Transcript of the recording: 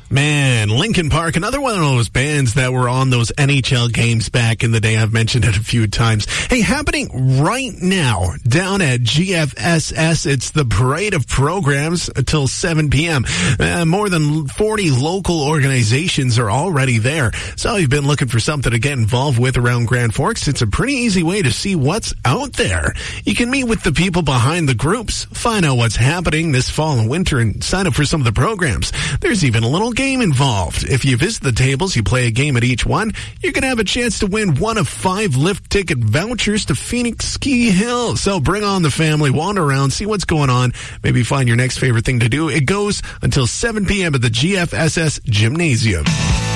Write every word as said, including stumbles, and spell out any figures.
Man, Linkin Park, another one of those bands that were on those N H L games back in the day. I've mentioned it a few times. Hey, happening right now down at G F S S. It's the Parade of Programs until seven p.m. Uh, more than forty local organizations are already there. So if you've been looking for something to get involved with around Grand Forks, it's a pretty easy way to see what's out there. You can meet with the people behind the groups, find out what's happening this fall and winter, and sign up for some of the programs. There's even a little game involved. If you visit the tables, you play a game at each one, you're going to have a chance to win one of five lift ticket vouchers to Phoenix Ski Hill. So bring on the family, wander around, see what's going on, maybe find your next favorite thing to do. It goes until seven p.m. at the G F S S Gymnasium.